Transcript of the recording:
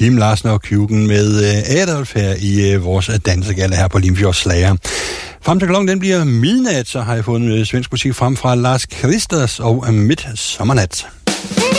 Kim Larsen og Kjuken med Adolf her i vores dansegalla her på Limfjords Slager. Frem til klokken den bliver midnat, så har jeg fundet svensk musik frem fra Lars Kristers og Midsommernat.